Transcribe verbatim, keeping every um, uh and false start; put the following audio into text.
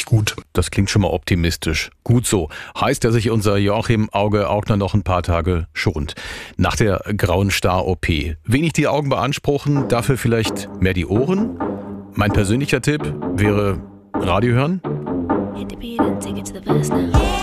richtig gut. Das klingt schon mal optimistisch. Gut so. Heißt, dass sich unser Joachim Auge Augner noch ein paar Tage schont. Nach der grauen Star-O P. Wenig die Augen beanspruchen, dafür vielleicht mehr die Ohren? Mein persönlicher Tipp wäre Radio hören.